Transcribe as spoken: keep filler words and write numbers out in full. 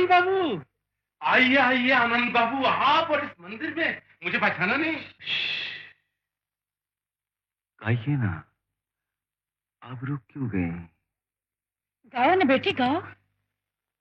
आनंद बाबू, आइए आइए आनंद बाबू, आप और इस मंदिर में मुझे पहचाना नहीं? गाइए ना, आप रुक क्यों गए? गाओ ना बेटी गाओ।